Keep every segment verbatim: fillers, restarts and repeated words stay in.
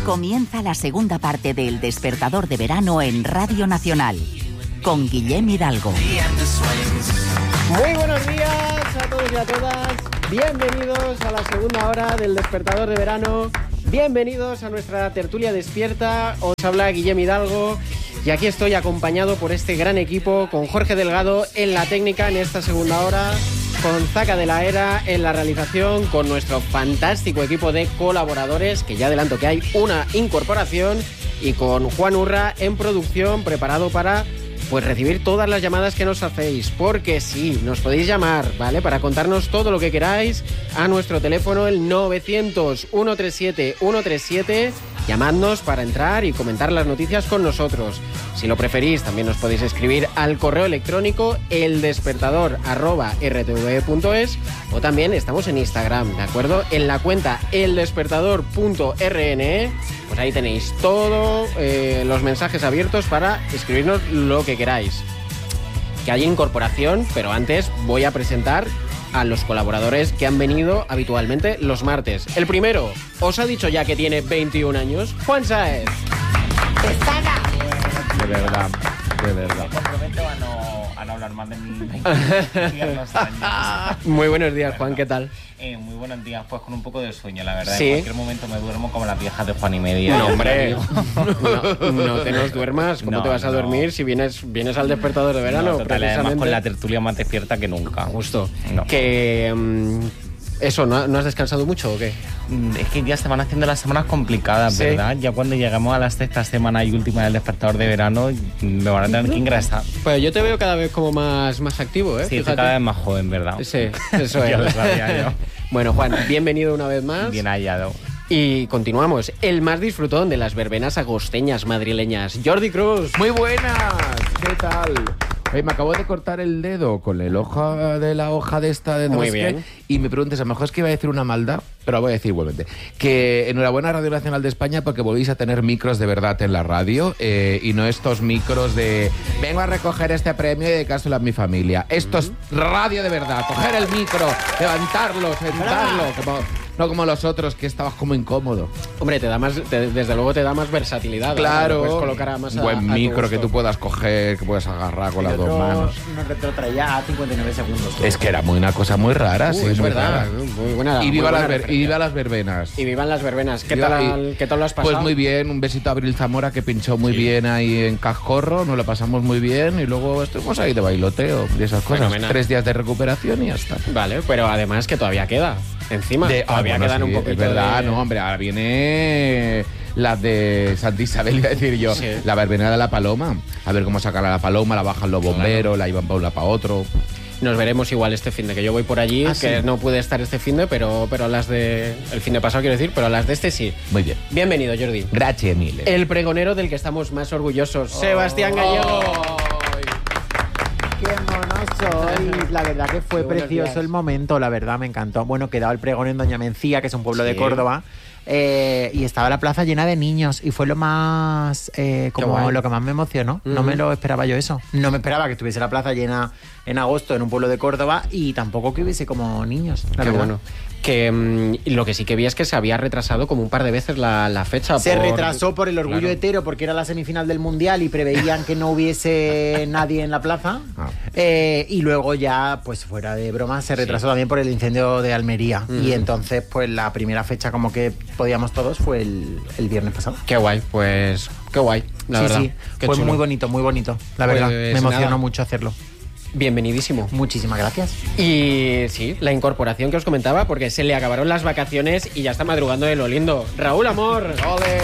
Comienza la segunda parte de El Despertador de Verano en Radio Nacional, con Guillem Hidalgo. Muy buenos días a todos y a todas. Bienvenidos a la segunda hora del Despertador de Verano. Bienvenidos a nuestra tertulia despierta. Os habla Guillem Hidalgo y aquí estoy acompañado por este gran equipo, con Jorge Delgado en la técnica en esta segunda hora, con Zaca de la Era en la realización, con nuestro fantástico equipo de colaboradores, que ya adelanto que hay una incorporación, y con Juan Urra en producción, preparado para pues recibir todas las llamadas que nos hacéis, porque sí, nos podéis llamar, ¿vale? Para contarnos todo lo que queráis a nuestro teléfono, el novecientos, ciento treinta y siete, ciento treinta y siete. Llamadnos para entrar y comentar las noticias con nosotros. Si lo preferís, también nos podéis escribir al correo electrónico eldespertador arroba r t v punto es, o también estamos en Instagram, ¿de acuerdo? En la cuenta eldespertador punto r n e, pues ahí tenéis todos eh, los mensajes abiertos para escribirnos lo que queráis. Que haya incorporación, pero antes voy a presentar a los colaboradores que han venido habitualmente los martes. El primero, os ha dicho ya que tiene veintiún años, Juan Sáez. De verdad, de verdad. Me comprometo a no, a no hablar más de mis veintiunos años. Muy buenos días, Juan, ¿qué tal? Eh, muy buenos días, pues con un poco de sueño, la verdad. ¿Sí? En cualquier momento me duermo como las viejas de Juan y Media. No, hombre, no, no te nos duermas. ¿Cómo No, te vas a no. dormir si vienes, vienes al Despertador de Verano? No, total, además precisamente? con la tertulia más despierta que nunca. Justo. No. Que... um, eso, ¿no, ¿no has descansado mucho o qué? Mm, Es que ya se van haciendo las semanas complicadas, Sí. ¿verdad? Ya cuando lleguemos a la sexta semana y última del Despertador de Verano, me van a tener que ingresar. Pues yo te veo cada vez como más, más activo, ¿eh? Sí, estoy Fíjate. cada vez más joven, ¿verdad? Sí, eso Ya lo es. sabía yo. Bueno, Juan, bienvenido una vez más. Bien hallado. Y continuamos. El más disfrutón de las verbenas agosteñas madrileñas, Jordi Cruz. Muy buenas, ¿qué tal? Oye, me acabo de cortar el dedo con el hoja de la hoja de esta de no Muy sé bien. qué, y me preguntes, a lo mejor es que iba a decir una maldad, pero lo voy a decir igualmente. Que enhorabuena a Radio Nacional de España porque volvéis a tener micros de verdad en la radio, eh, y no estos micros de vengo a recoger este premio y dedicárselo a mi familia. Esto es radio de verdad, coger el micro, levantarlo, sentarlo, como, no como los otros que estabas como incómodo. Hombre, te da más, te- desde luego te da más versatilidad. ¿no? Claro, Lo puedes colocar a más un a- buen a tu micro gusto. que tú puedas coger, que puedas agarrar con las dos manos. Nos retrotraía a cincuenta y nueve segundos. Es que era muy una cosa muy rara, Uh, sí, es muy verdad. rara. Muy buena. Y muy viva, buena las ver- y referencia. viva las verbenas. Y vivan las verbenas. ¿Qué Viva- tal, y- ¿Qué tal lo has pasado? Pues muy bien, un besito a Abril Zamora que pinchó muy bien ahí en Cascorro, nos lo pasamos muy bien y luego estuvimos ahí de bailoteo y esas cosas. Fenomenal. Tres días de recuperación y ya está. Vale, pero además que todavía queda. Encima, De- ah, todavía bueno, quedan sí, un poquito es verdad, de... no, hombre, ahora viene las de Santa Isabel, iba a decir yo, Sí. la verbena de la Paloma. A ver cómo sacan a la Paloma, la bajan los bomberos, la iban para un lado para otro. Nos veremos igual este fin de que yo voy por allí, Ah, que sí. no pude estar este fin de, pero, pero las de... El fin de pasado quiero decir, pero las de este sí. Muy bien. Bienvenido, Jordi. Gracias, mille. El pregonero del que estamos más orgullosos, Sebastián Gallego. Qué mono soy. La verdad que fue Qué buenos precioso días. el momento, la verdad me encantó. Bueno, quedaba el pregón en Doña Mencía, que es un pueblo Sí. de Córdoba. eh, y estaba la plaza llena de niños y fue lo más eh, como guay. lo que más me emocionó. No Ujú. me lo esperaba yo eso. No me esperaba que estuviese la plaza llena en agosto en un pueblo de Córdoba y tampoco que hubiese como niños. La Qué verdad. bueno. Que mm, lo que sí que vi es que se había retrasado como un par de veces la, la fecha. Se por- retrasó por el orgullo Claro. hetero porque era la semifinal del mundial y preveían que no hubiese nadie en la plaza. Ah. Eh, y luego ya, pues fuera de broma, se retrasó también por el incendio de Almería. Y entonces, pues la primera fecha como que podíamos todos fue el, el viernes pasado. Qué guay, pues qué guay, la sí, verdad. sí, Qué fue chulo. muy bonito, muy bonito. La Pues verdad, me emocionó nada. mucho hacerlo. Bienvenidísimo. Muchísimas gracias. Y sí, la incorporación que os comentaba, porque se le acabaron las vacaciones y ya está madrugando de lo lindo. Raúl Amor. ¡Ole!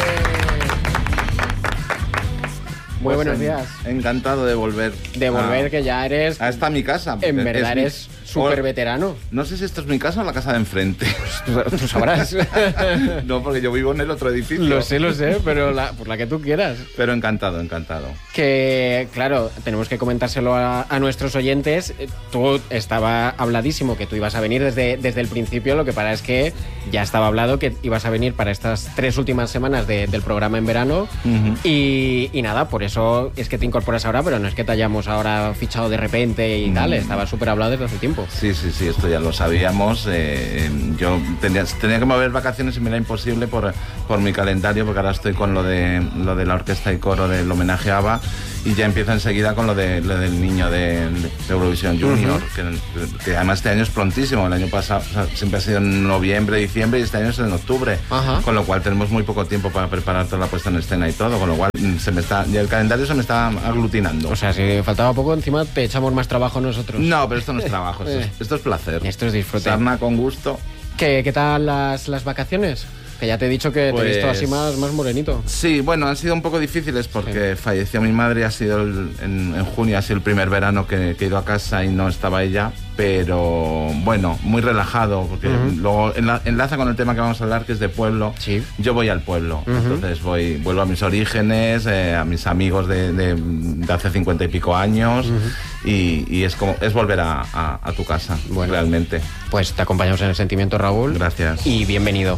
Muy Pues buenos en- días. Encantado de volver. De volver, a, que ya eres... a esta mi casa. En porque verdad es mi- eres súper o- veterano. No sé si esto es mi casa o la casa de enfrente. Tú, tú sabrás. No, porque yo vivo en el otro edificio. Lo sé, lo sé, pero la, por la que tú quieras. Pero encantado, encantado. Que, claro, tenemos que comentárselo a, a nuestros oyentes. Eh, Tú estaba habladísimo que tú ibas a venir desde, desde el principio. Lo que pasa es que ya estaba hablado que ibas a venir para estas tres últimas semanas de- del programa en verano. Ujú. y, y nada, por eso es que te incorporas ahora, pero no es que te hayamos ahora fichado de repente y tal. Estaba súper hablado desde hace tiempo. tiempo. Sí, sí, sí, esto ya lo sabíamos. Eh, yo tenía, tenía que mover vacaciones y me era imposible por, por mi calendario, porque ahora estoy con lo de, lo de la orquesta y coro del homenaje a ABBA y ya empiezo enseguida con lo, de, lo del niño de, de Eurovisión Junior, uh-huh. que, que además este año es prontísimo. El año pasado, o sea, siempre ha sido en noviembre, diciembre y este año es en octubre, uh-huh. con lo cual tenemos muy poco tiempo para preparar toda la puesta en escena y todo, con lo cual se me está, ya el calendario se me está aglutinando. O sea, si faltaba poco, encima te echamos más trabajo nosotros. No, pero esto no es trabajo, esto, es, esto es placer. Esto es disfrute. Sarna con gusto. ¿Qué, qué tal las, las vacaciones? Que ya te he dicho que pues, te he visto así más, más morenito. Sí, bueno, han sido un poco difíciles porque sí. falleció mi madre, ha sido el, en, en junio, ha sido el primer verano que, que he ido a casa y no estaba ella, pero bueno, muy relajado, porque uh-huh. luego enla, enlaza con el tema que vamos a hablar, que es de pueblo. Sí. Yo voy al pueblo, uh-huh. entonces voy, vuelvo a mis orígenes, eh, a mis amigos de, de, de hace cincuenta y pico años, uh-huh. y, y es como es volver a, a, a tu casa, bueno, realmente. Pues te acompañamos en el sentimiento, Raúl. Gracias. Y bienvenido.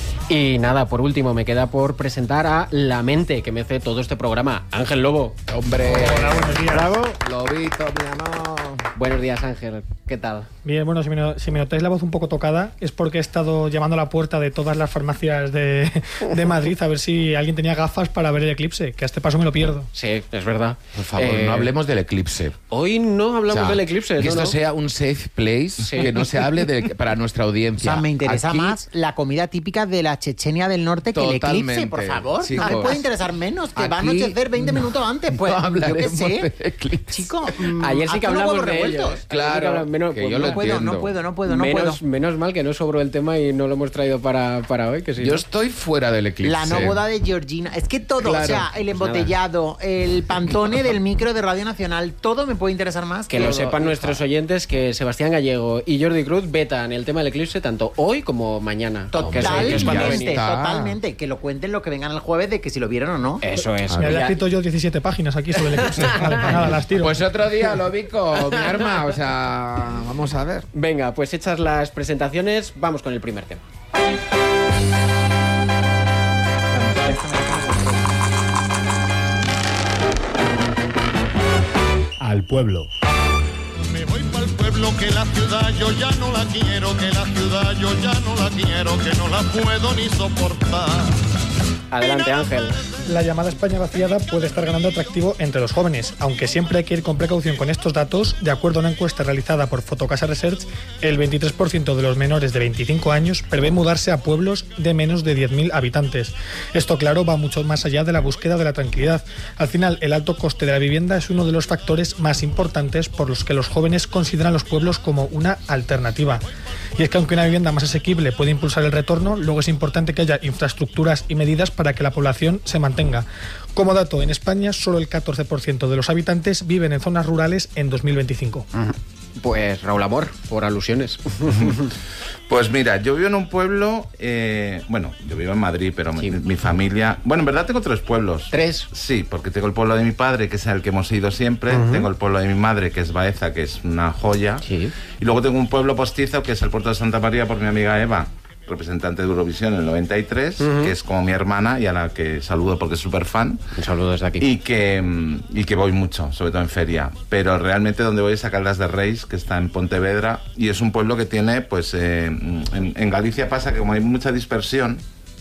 Y nada, por último, me queda por presentar a la mente que mece todo este programa, Ángel Lobo. ¡Hombre! Hola, buenos días. ¡Bravo! Lobito, mi amor. Buenos días, Ángel. ¿Qué tal? Bien, bueno, si me, si me notáis la voz un poco tocada, es porque he estado llamando a la puerta de todas las farmacias de, de Madrid a ver si alguien tenía gafas para ver el eclipse, que a este paso me lo pierdo. Sí, es verdad. Por favor, eh, no hablemos del eclipse. Hoy no hablamos o sea, del eclipse. Que no, esto no. sea un safe place, sí. que no se hable de, para nuestra audiencia. O sea, me interesa Aquí, más la comida típica de la Chechenia del Norte que el eclipse, por favor. Chicos, no me puede interesar menos, que aquí va a anochecer veinte no, minutos antes. Pues no yo qué sé. Chico, mmm, ayer sí que hablamos de ello. Claro, menos, que pues yo no lo puedo, entiendo. no puedo, no puedo, no menos, puedo. Menos mal que no sobró el tema y no lo hemos traído para, para hoy. Que sí, yo ¿no? estoy fuera del eclipse. La no boda de Georgina. Es que todo, claro, o sea, el embotellado, pues el pantone del micro de Radio Nacional, todo me puede interesar más. Que, que lo sepan todo. Nuestros oyentes que Sebastián Gallego y Jordi Cruz vetan el tema del eclipse tanto hoy como mañana. Totalmente, que es totalmente. Que lo cuenten lo que vengan el jueves de que si lo vieron o no. Eso es. Me había escrito yo diecisiete páginas aquí sobre el eclipse. Vale, nada, las tiro. Pues otro día lo vi con mi arma, o sea, vamos a ver. Venga, pues hechas las presentaciones, vamos con el primer tema. Al pueblo. Me voy pa'l pueblo, que la ciudad yo ya no la quiero, que la ciudad yo ya no la quiero, que no la puedo ni soportar. Adelante, Ángel. La llamada España vaciada puede estar ganando atractivo entre los jóvenes, aunque siempre hay que ir con precaución con estos datos. De acuerdo a una encuesta realizada por Fotocasa Research, el veintitrés por ciento de los menores de veinticinco años prevé mudarse a pueblos de menos de diez mil habitantes. Esto, claro, va mucho más allá de la búsqueda de la tranquilidad. Al final, el alto coste de la vivienda es uno de los factores más importantes por los que los jóvenes consideran los pueblos como una alternativa. Y es que aunque una vivienda más asequible puede impulsar el retorno, luego es importante que haya infraestructuras y medidas para que la población se mantenga. Como dato, en España solo el catorce por ciento de los habitantes viven en zonas rurales en dos mil veinticinco. Pues Raúl Amor, por alusiones. Pues mira, yo vivo en un pueblo, eh, bueno, yo vivo en Madrid, pero sí. mi, mi familia... Bueno, en verdad tengo tres pueblos. ¿Tres? Sí, porque tengo el pueblo de mi padre, que es el que hemos ido siempre, uh-huh. tengo el pueblo de mi madre, que es Baeza, que es una joya, sí. y luego tengo un pueblo postizo, que es el puerto de Santa María, por mi amiga Eva, representante de Eurovisión en el noventa y tres, uh-huh. que es como mi hermana y a la que saludo porque es súper fan. Un saludo desde aquí. Y que, y que voy mucho, sobre todo en feria. Pero realmente donde voy es a Caldas de Reis, que está en Pontevedra, y es un pueblo que tiene, pues, eh, en, en Galicia pasa que como hay mucha dispersión,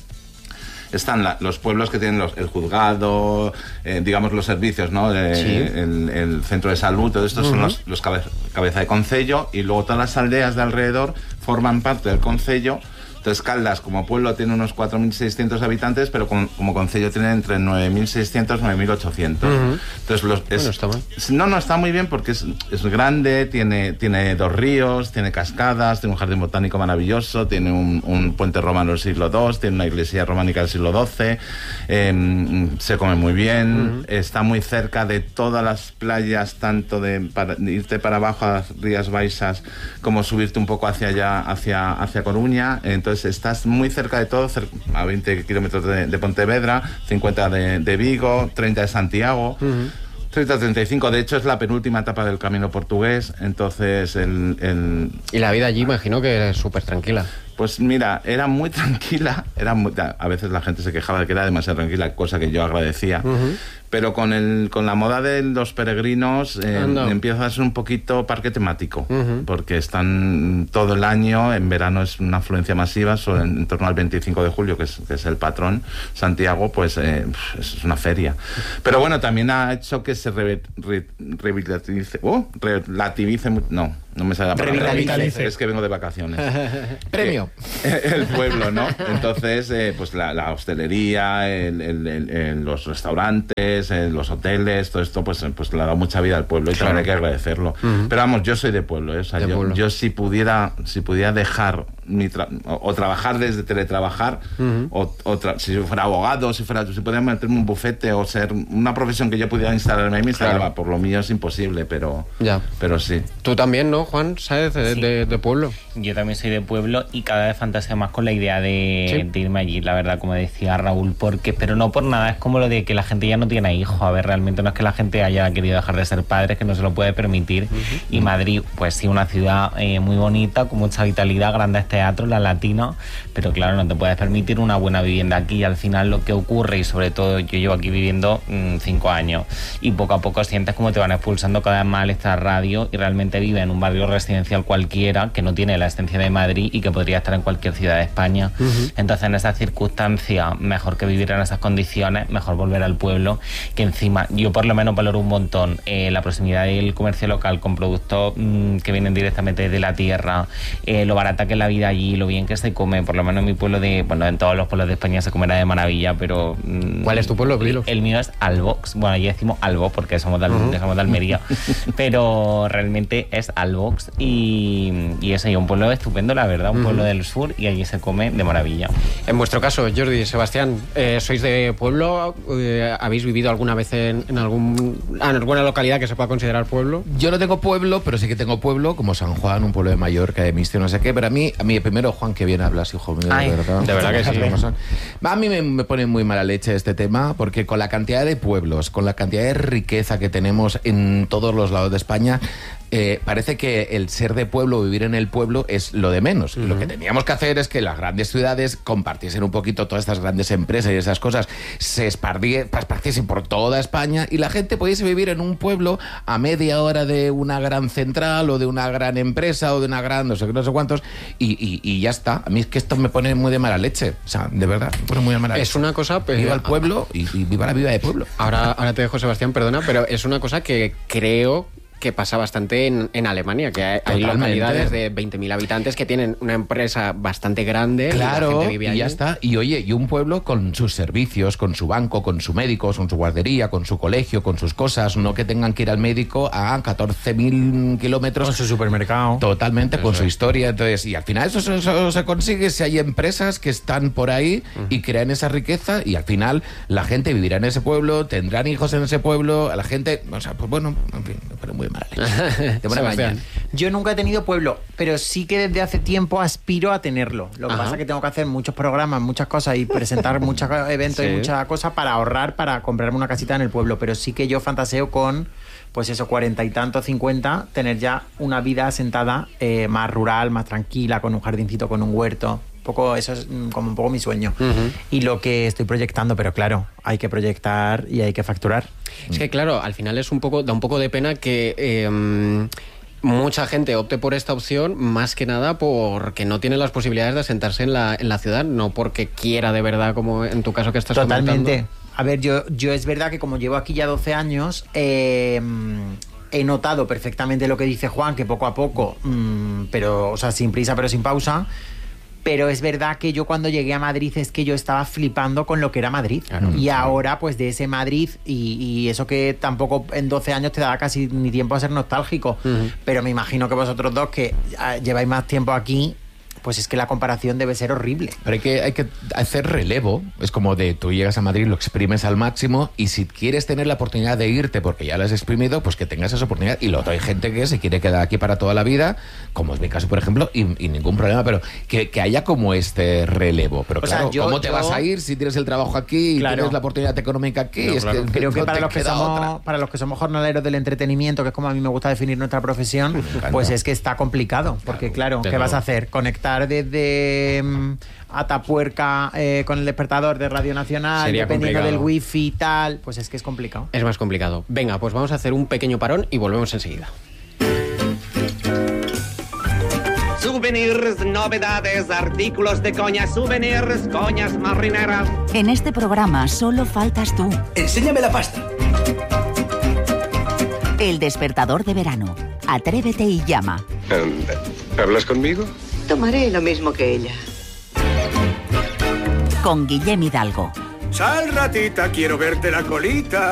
están la, los pueblos que tienen los, el juzgado, eh, digamos los servicios, ¿no? Eh, sí. el, el centro de salud, todo esto uh-huh. son los, los cabe, cabeza de concello, y luego todas las aldeas de alrededor forman parte del concello. Entonces Caldas como pueblo tiene unos cuatro mil seiscientos habitantes, pero como, como concello tiene entre nueve mil seiscientos y nueve mil ochocientos. Uh-huh. Entonces los, es, bueno, está mal. No, no, está muy bien porque es, es grande, tiene, tiene dos ríos, tiene cascadas, tiene un jardín botánico maravilloso, tiene un, un puente romano del siglo segundo, tiene una iglesia románica del siglo doce, eh, se come muy bien, uh-huh. está muy cerca de todas las playas, tanto de, para, de irte para abajo a Rías Baixas como subirte un poco hacia allá, hacia, hacia Coruña. Entonces estás muy cerca de todo, a veinte kilómetros de, de Pontevedra, cincuenta de, de Vigo, treinta de Santiago, uh-huh. treinta a treinta y cinco, de hecho es la penúltima etapa del camino portugués, entonces el... el... Y la vida allí imagino que es súper tranquila. Pues mira, era muy tranquila, era muy, a veces la gente se quejaba de que era demasiado tranquila, cosa que yo agradecía, uh-huh. pero con el con la moda de los peregrinos eh, empieza a ser un poquito parque temático, uh-huh. porque están todo el año, en verano es una afluencia masiva, son en, en torno al veinticinco de julio, que es, que es el patrón, Santiago, pues eh, es una feria. Pero bueno, también ha hecho que se re, re, relativice, oh, relativice, no, no me sale la palabra. Revitalice. Es que vengo de vacaciones. Premio. El pueblo, ¿no? Entonces, eh, pues la, la hostelería, el, el, el, el, los restaurantes, el, los hoteles, todo esto, pues, pues le ha dado mucha vida al pueblo y claro. también hay que agradecerlo. Uh-huh. Pero vamos, yo soy de pueblo, ¿eh? O sea, yo, pueblo. yo si pudiera, si pudiera dejar mi tra- o, o trabajar desde teletrabajar, uh-huh. o, o tra- si fuera abogado, si fuera, si pudiera meterme un bufete o ser una profesión que yo pudiera instalarme ahí, me instalaba. Claro. Por lo mío es imposible, pero, ya. pero sí. Tú también, ¿no, Juan? ¿Sabes? De, sí. de, de pueblo. Yo también soy de pueblo y cada vez fantaseo más con la idea de, ¿sí? de irme allí, la verdad, como decía Raúl, porque pero no por nada, es como lo de que la gente ya no tiene hijos. A ver, realmente no es que la gente haya querido dejar de ser padres, que no se lo puede permitir. Uh-huh. Y Madrid, pues sí, una ciudad eh, muy bonita, con mucha vitalidad, grandes teatros, la latina, pero claro, no te puedes permitir una buena vivienda aquí. Y al final lo que ocurre, y sobre todo yo llevo aquí viviendo mmm, cinco años, y poco a poco sientes como te van expulsando cada vez más esta radio, y realmente vive en un barrio residencial cualquiera que no tiene la extensión de Madrid y que podría estar en cualquier ciudad de España. Uh-huh. Entonces, en esas circunstancias, mejor que vivir en esas condiciones, mejor volver al pueblo, que encima yo por lo menos valoro un montón eh, la proximidad del comercio local con productos mmm, que vienen directamente de la tierra, eh, lo barata que es la vida allí, lo bien que se come, por lo menos en mi pueblo de, bueno, en todos los pueblos de España se comerá de maravilla, pero... Mmm, ¿cuál es tu pueblo, Brilo? El mío es Albox, bueno, allí decimos Albo porque somos de, uh-huh. somos de Almería, pero realmente es Albox y, y es ahí un pueblo estupendo, la verdad, un uh-huh. pueblo del sur, y allí se come de maravilla. En vuestro caso, Jordi y Sebastián, eh, ¿sois de pueblo? Eh, ¿Habéis vivido alguna vez en, en, algún, en alguna localidad que se pueda considerar pueblo? Yo no tengo pueblo, pero sí que tengo pueblo, como San Juan, un pueblo de Mallorca, de Mistio, no sé qué, pero a mí, a mí primero, Juan, que bien hablas, hijo mío, Ay, de verdad. De verdad que sí. A mí me, me pone muy mala leche este tema, porque con la cantidad de pueblos, con la cantidad de riqueza que tenemos en todos los lados de España, Eh, parece que el ser de pueblo, vivir en el pueblo, es lo de menos. Uh-huh. Lo que teníamos que hacer es que las grandes ciudades compartiesen un poquito todas estas grandes empresas y esas cosas, se esparciesen por toda España y la gente pudiese vivir en un pueblo a media hora de una gran central o de una gran empresa o de una gran no sé, no sé cuántos y, y, y ya está. A mí es que esto me pone muy de mala leche. O sea, de verdad, me pone muy de mala leche. Es una cosa... Pues, viva el pueblo y, y viva la vida de pueblo. Ahora, ahora te dejo, Sebastián, perdona, pero es una cosa que creo... que pasa bastante en, en Alemania, que hay, hay localidades de veinte mil habitantes que tienen una empresa bastante grande. Claro, y, la gente vive y allí. ya está. Y oye, y un pueblo con sus servicios, con su banco, con su médico, con su guardería, con su colegio, con sus cosas, no que tengan que ir al médico a catorce mil kilómetros. Con su supermercado. Totalmente, eso con su es. historia. Entonces, y al final eso, eso, eso se consigue si hay empresas que están por ahí uh-huh. y crean esa riqueza y al final la gente vivirá en ese pueblo, tendrán hijos en ese pueblo, a la gente, o sea, pues bueno, en fin, me pone muy mal. Yo nunca he tenido pueblo, pero sí que desde hace tiempo aspiro a tenerlo. Lo que Ajá. pasa es que tengo que hacer muchos programas, muchas cosas y presentar muchos eventos sí. y muchas cosas para ahorrar, para comprarme una casita en el pueblo. Pero sí que yo fantaseo con, pues eso, cuarenta y tanto, cincuenta, tener ya una vida asentada eh, más rural, más tranquila, con un jardincito, con un huerto. Poco, eso es como un poco mi sueño uh-huh. y lo que estoy proyectando, pero claro, hay que proyectar y hay que facturar. Es que claro, al final es un poco, da un poco de pena que eh, mucha gente opte por esta opción, más que nada porque no tiene las posibilidades de asentarse en la, en la ciudad, no porque quiera de verdad, como en tu caso que estás Totalmente. comentando. A ver, yo, yo es verdad que como llevo aquí ya doce años, eh, he notado perfectamente lo que dice Juan, que poco a poco, mmm, pero, o sea, sin prisa pero sin pausa. Pero es verdad que yo cuando llegué a Madrid es que yo estaba flipando con lo que era Madrid. Claro, y claro. ahora, pues de ese Madrid, y, y eso que tampoco en doce años te daba casi ni tiempo a ser nostálgico. Uh-huh. Pero me imagino que vosotros dos, que uh, lleváis más tiempo aquí, pues es que la comparación debe ser horrible. Pero hay que, hay que hacer relevo. Es como de tú llegas a Madrid, lo exprimes al máximo y si quieres tener la oportunidad de irte porque ya lo has exprimido, pues que tengas esa oportunidad. Y luego hay gente que se quiere quedar aquí para toda la vida, como es mi caso, por ejemplo, y, y ningún problema, pero que, que haya como este relevo. Pero o claro, sea, yo, ¿cómo te yo... vas a ir si tienes el trabajo aquí y claro. tienes la oportunidad económica aquí? No, es claro. que Creo que no para los que, somos, para los que somos jornaleros del entretenimiento, que es como a mí me gusta definir nuestra profesión, pues es que está complicado. Porque claro, claro ¿qué vas a hacer? Conectar estar desde um, Atapuerca eh, con el despertador de Radio Nacional, Sería dependiendo complicado. del wifi y tal, pues es que es complicado. Es más complicado. Venga, pues vamos a hacer un pequeño parón y volvemos enseguida. Souvenirs, novedades, artículos de coña, souvenirs, coñas marineras. En este programa solo faltas tú. Enséñame la pasta. El despertador de verano. Atrévete y llama. ¿Hablas conmigo? Tomaré lo mismo que ella. Con Guillem Hidalgo. Sal, ratita, quiero verte la colita.